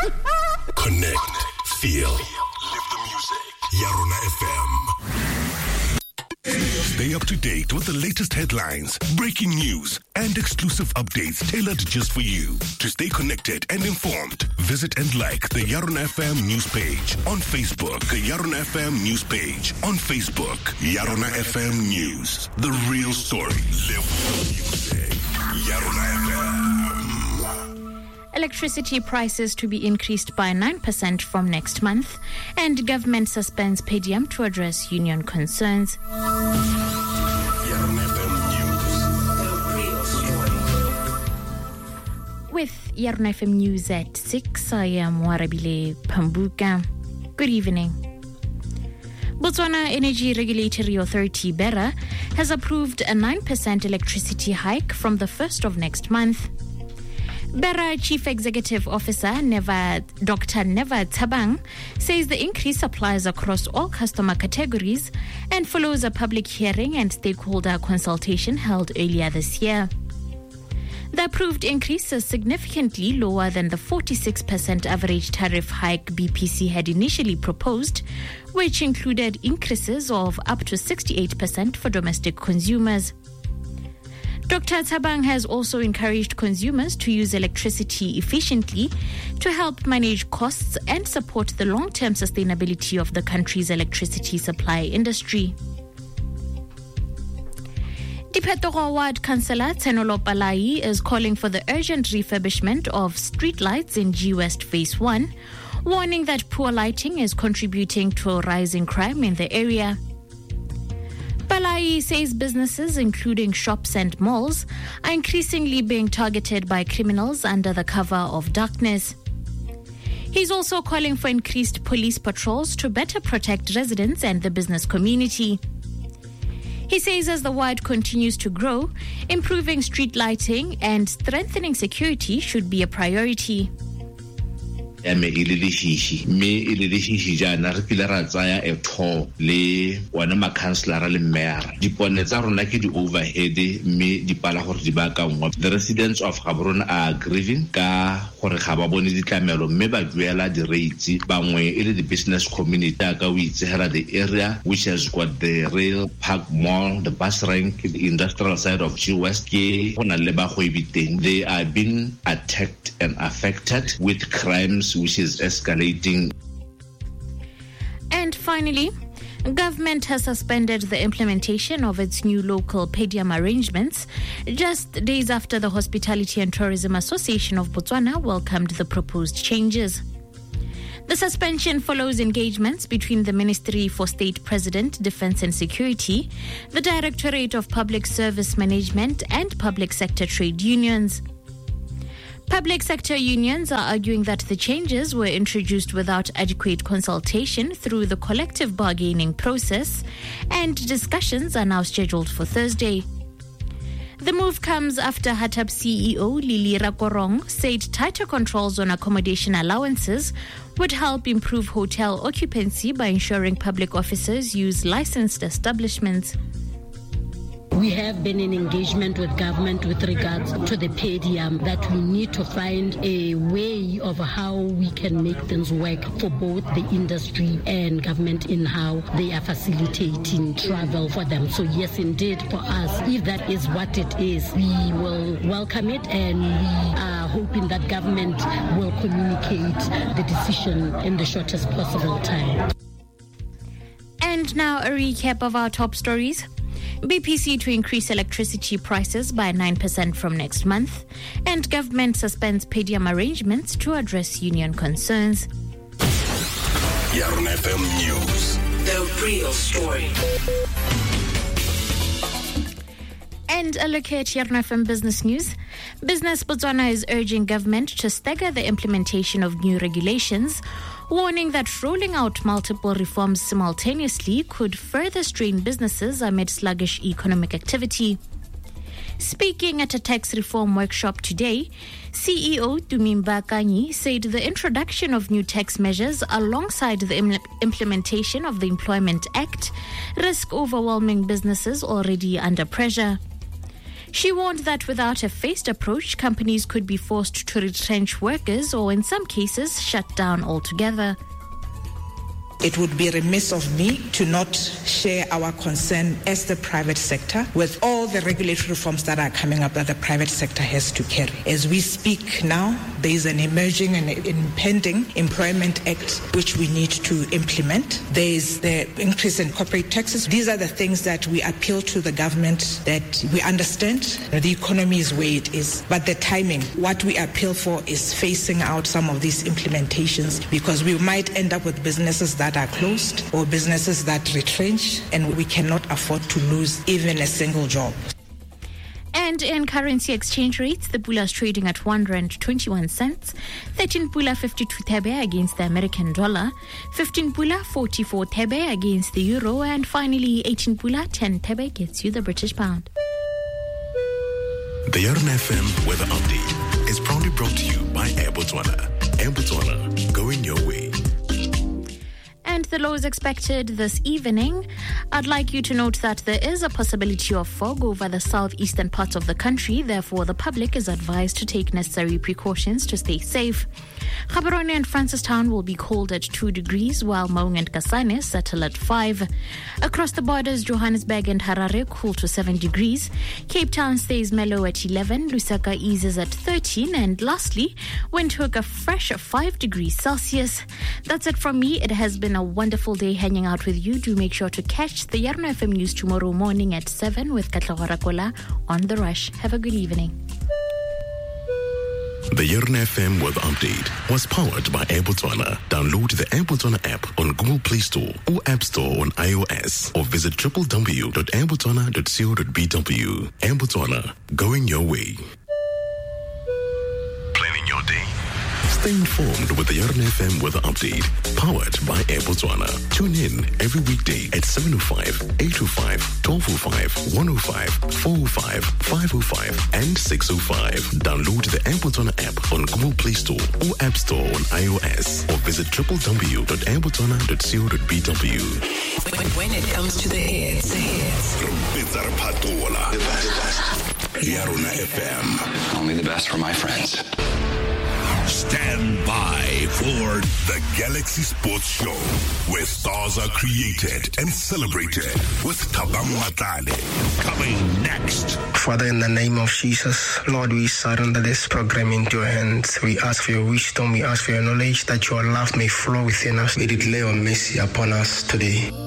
Connect, feel, live the music. Yarona FM. Stay up to date with the latest headlines, breaking news, and exclusive updates tailored just for you. To stay connected and informed, visit and like the Yarona FM news page on Facebook. The Yarona FM news page on Facebook. Yarona FM News. The real story. Live the music. Yarona FM. Electricity prices to be increased by 9% from next month, and government suspends PEDIAM to address union concerns. With Yarona FM News at 6, I am Warabile Pambuka. Good evening. Botswana Energy Regulatory Authority, BERA, has approved a 9% electricity hike from the 1st of next month. BERA Chief Executive Officer Dr. Neva Tabang says the increase applies across all customer categories and follows a public hearing and stakeholder consultation held earlier this year. The approved increase is significantly lower than the 46% average tariff hike BPC had initially proposed, which included increases of up to 68% for domestic consumers. Dr. Tabang has also encouraged consumers to use electricity efficiently to help manage costs and support the long-term sustainability of the country's electricity supply industry. Diphetogo Ward Councillor Tsenolo Palai is calling for the urgent refurbishment of streetlights in G West Phase 1, warning that poor lighting is contributing to a rise in crime in the area. Palai says businesses, including shops and malls, are increasingly being targeted by criminals under the cover of darkness. He's also calling for increased police patrols to better protect residents and the business community. He says as the ward continues to grow, improving street lighting and strengthening security should be a priority. Me jana re kile ra tsaya e tho le wana ma councillor le mayor dipone tsa rona ke di overhead me di pala gore di ba ka ngwa. The residents of Gaborone are grieving ka gore ga ba bone ditlamelo me ba duela di rates bangwe ile the business community ka o itsegela the area which has got the rail park mall, the bus rank, the industrial side of G West ke hona le ba go ibiteng. They are being attacked and affected with crimes which is escalating. And finally, government has suspended the implementation of its new local PEDIAM arrangements just days after the Hospitality and Tourism Association of Botswana welcomed the proposed changes. The suspension follows engagements between the Ministry for State President, Defence and Security, the Directorate of Public Service Management, and public sector trade unions. Public sector unions are arguing that the changes were introduced without adequate consultation through the collective bargaining process, and discussions are now scheduled for Thursday. The move comes after HATAP CEO Lili Rakorong said tighter controls on accommodation allowances would help improve hotel occupancy by ensuring public officers use licensed establishments. We have been in engagement with government with regards to the PEDIAM that we need to find a way of how we can make things work for both the industry and government in how they are facilitating travel for them. So yes, indeed, for us, if that is what it is, we will welcome it, and we are hoping that government will communicate the decision in the shortest possible time. And now a recap of our top stories. BPC to increase electricity prices by 9% from next month, and government suspends PEDIAM arrangements to address union concerns. Yarona FM News. The real story. And a look at Yarona FM Business News. Business Botswana is urging government to stagger the implementation of new regulations, warning that rolling out multiple reforms simultaneously could further strain businesses amid sluggish economic activity. Speaking at a tax reform workshop today, CEO Tumimba Kanyi said the introduction of new tax measures alongside the implementation of the Employment Act risk overwhelming businesses already under pressure. She warned that without a phased approach, companies could be forced to retrench workers or in some cases shut down altogether. It would be remiss of me to not share our concern as the private sector with all the regulatory reforms that are coming up that the private sector has to carry. As we speak now, there is an emerging and impending Employment Act which we need to implement. There is the increase in corporate taxes. These are the things that we appeal to the government, that we understand the economy is where it is, but the timing, what we appeal for is phasing out some of these implementations, because we might end up with businesses that are closed or businesses that retrench, and we cannot afford to lose even a single job. And in currency exchange rates, the pula is trading at R1.21, 13 pula 52 thebe against the American dollar, 15 pula 44 thebe against the euro, and finally 18 pula 10 thebe gets you the British pound. The Yarn FM Weather Update is proudly brought to you by Air Botswana. Air Botswana, going your way. And the low is expected this evening. I'd like you to note that there is a possibility of fog over the southeastern parts of the country. Therefore, the public is advised to take necessary precautions to stay safe. Gaborone and Francistown will be cold at 2 degrees, while Maung and Kasane settle at 5. Across the borders, Johannesburg and Harare cool to 7 degrees. Cape Town stays mellow at 11. Lusaka eases at 13. And lastly, Windhoek a fresh 5 degrees Celsius. That's it from me. It has been a wonderful day hanging out with you. Do make sure to catch the Yarn FM News tomorrow morning at 7 with Katlego Rakola on The Rush. Have a good evening. The Yarn FM Weather Update was powered by Air Botswana. Download the Air Botswana app on Google Play Store or App Store on iOS, or visit www.airbotswana.co.bw. Air Botswana, going your way. Planning your day? Stay informed with the Yarn FM Weather Update, powered by Air Botswana. Tune in every weekday at 7:05, 8:05, 12:05, 1:05, 4:05, 5:05, and 6:05. Download the Air Botswana app on Google Play Store or App Store on iOS, or visit www.airbotswana.co.bw. When it comes to the hits. Yarn FM. Only the best for my friends. Stand by for the Galaxy Sports Show, where stars are created and celebrated with Thabang Matlale. Coming next. Father, in the name of Jesus, Lord, we surrender this program into your hands. We ask for your wisdom. We ask for your knowledge, that your love may flow within us. We declare your mercy upon us today.